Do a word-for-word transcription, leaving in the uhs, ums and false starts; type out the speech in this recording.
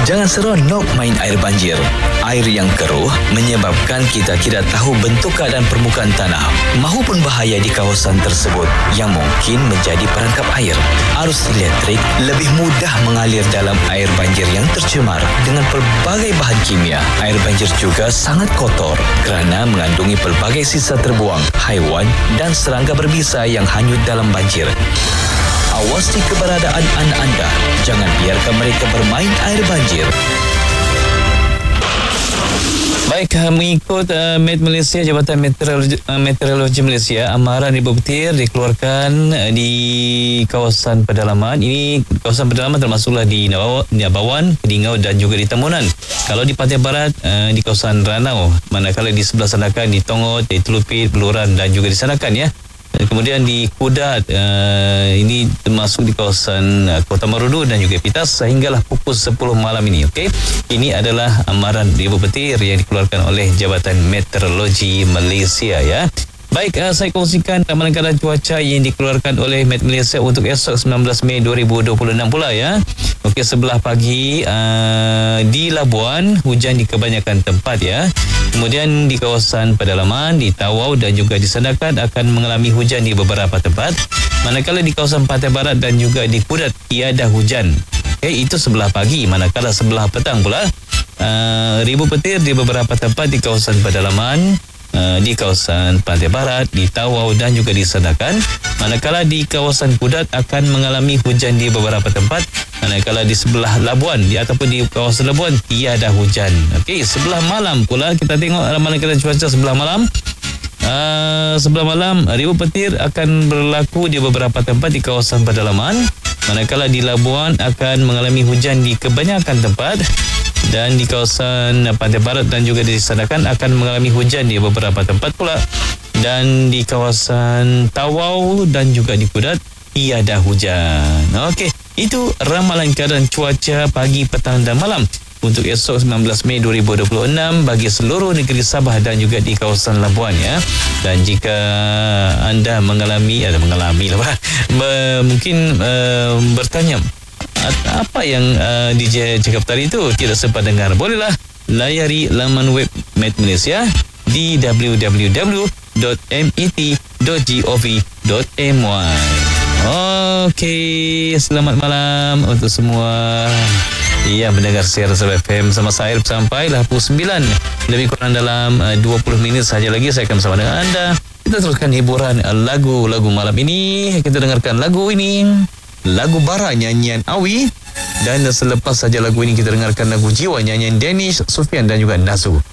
Jangan seronok main air banjir. Air yang keruh menyebabkan kita tidak tahu bentuk keadaan permukaan tanah mahupun bahaya di kawasan tersebut yang mungkin menjadi perangkap air. Arus elektrik lebih mudah mengalir dalam air banjir yang tercemar dengan pelbagai bahan kimia. Air banjir juga sangat kotor kerana mengandungi pelbagai sisa terbuang, haiwan dan serangga berbisa yang hanyut dalam banjir. Awasi keberadaan anak anda. Jangan biarkan mereka bermain air banjir. Baik, mengikut uh, Met Malaysia, Jabatan Meteorologi, uh, Meteorologi Malaysia, amaran ribu petir dikeluarkan uh, di kawasan pedalaman. Ini kawasan pedalaman termasuklah di Nabawan, Kedingau dan juga di Tamunan. Kalau di Pantai Barat, uh, di kawasan Ranau, manakala di sebelah Sanakan, di Tongot, di Telupit, Beluran dan juga di Sanakan ya. Kemudian di Kudat, uh, ini termasuk di kawasan uh, Kota Marudu dan juga Pitas sehinggalah pukul sepuluh malam ini. Okey, ini adalah amaran ribu petir yang dikeluarkan oleh Jabatan Meteorologi Malaysia ya. Baik, uh, saya kongsikan ramalan keadaan cuaca yang dikeluarkan oleh Met Malaysia untuk esok sembilan belas Mei dua ribu dua puluh enam pula ya. Okey, sebelah pagi uh, di Labuan hujan di kebanyakan tempat ya. Kemudian di kawasan pedalaman, di Tawau dan juga di Sandakan akan mengalami hujan di beberapa tempat. Manakala di kawasan Pantai Barat dan juga di Kudat tiada hujan. Okey, itu sebelah pagi. Manakala sebelah petang pula uh, ribu petir di beberapa tempat di kawasan pedalaman, Uh, di kawasan Pantai Barat, di Tawau dan juga di Sandakan. Manakala di kawasan Kudat akan mengalami hujan di beberapa tempat. Manakala di sebelah Labuan di ataupun di kawasan Labuan tiada hujan. Okey, sebelah malam pula kita tengok ramalan keadaan cuaca sebelah malam. Uh, sebelah malam ribu petir akan berlaku di beberapa tempat di kawasan pedalaman. Manakala di Labuan akan mengalami hujan di kebanyakan tempat. Dan di kawasan Pantai Barat dan juga di Sandakan akan mengalami hujan di beberapa tempat pula. Dan di kawasan Tawau dan juga di Kudat tiada hujan. Okey, itu ramalan keadaan cuaca pagi, petang dan malam untuk esok sembilan belas Mei dua ribu dua puluh enam bagi seluruh negeri Sabah dan juga di kawasan Labuan ya. Dan jika anda mengalami atau mengalami lah mungkin uh, bertanya apa yang uh, D J cakap tadi itu tidak sempat dengar, bolehlah layari laman web Met Malaysia di w w w dot met dot gov dot my. Okey, selamat malam untuk semua yang mendengar siaran Sabah F M sama saya sampailah pukul sembilan lebih kurang dalam uh, dua puluh minit saja lagi saya akan bersama dengan anda. Kita teruskan hiburan uh, lagu-lagu malam ini. Kita dengarkan lagu ini, lagu Bara nyanyian Awi, dan selepas saja lagu ini kita dengarkan lagu Jiwa nyanyian Danish, Sufian dan juga Nazu.